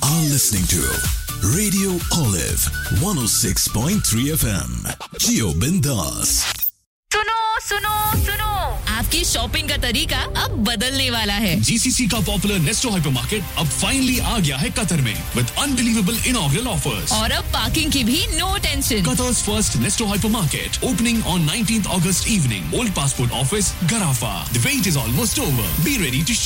are listening to Radio Olive 106.3 FM. Gio Bindas. सुनो आपकी shopping का तरीका अब बदलने वाला है। GCC का पॉपुलर नेस्टो हाइपरमार्केट अब फाइनली आ गया है कतर में विद अनबिलीवेबल इनॉग्रल ऑफर्स और अब पार्किंग की भी no tension. Qatar's first Nesto hypermarket opening on 19th August evening. Old Passport Office, Garafa. The wait is almost over. Be ready to